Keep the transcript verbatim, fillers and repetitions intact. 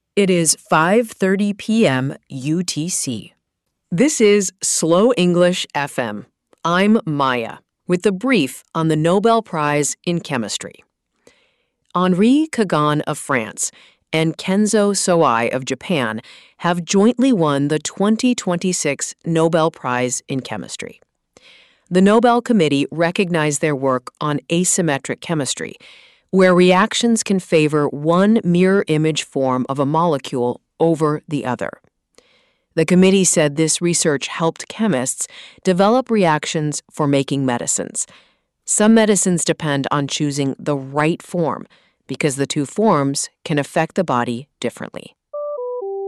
It is five thirty p m U T C. This is Slow English F M. I'm Maya with the brief on the Nobel Prize in Chemistry. Henri Kagan of France and Kenzo Sawai of Japan have jointly won the twenty twenty-six Nobel Prize in Chemistry. The Nobel Committee recognized their work on asymmetric chemistry, where reactions can favor one mirror image form of a molecule over the other. The committee said this research helped chemists develop reactions for making medicines. Some medicines depend on choosing the right form because the two forms can affect the body differently.